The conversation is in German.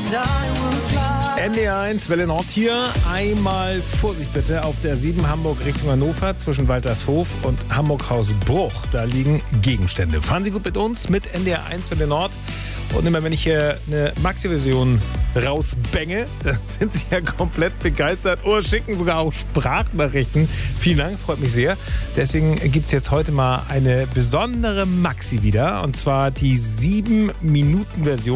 NDR1 Welle Nord hier. Einmal Vorsicht bitte auf der 7 Hamburg Richtung Hannover zwischen Waltershof und Hamburg-Hausbruch. Da liegen Gegenstände. Fahren Sie gut mit uns mit NDR1 Welle Nord. Und immer wenn ich hier eine Maxi-Version rausbänge, dann sind Sie ja komplett begeistert oder schicken sogar auch Sprachnachrichten. Vielen Dank, freut mich sehr. Deswegen gibt es jetzt heute mal eine besondere Maxi wieder. Und zwar die 7-Minuten-Version.